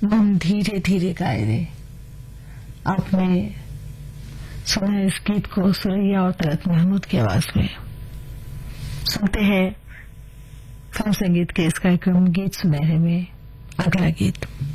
मन धीरे धीरे गाए रे। आपने सुना इस गीत को सुरैया और तलत महमूद की आवाज में। सुनते हैं फिल्म संगीत के इस कार्यक्रम गीत सुनहरे में अगला गीत।